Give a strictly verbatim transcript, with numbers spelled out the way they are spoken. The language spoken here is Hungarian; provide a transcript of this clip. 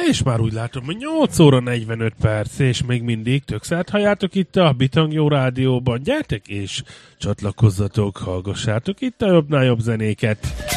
És már úgy látom, hogy nyolc óra negyvenöt perc, és még mindig tök szert halljátok itt a Bitang Jó Rádióban. Gyertek és csatlakozzatok, hallgassátok itt a jobbnál jobb zenéket.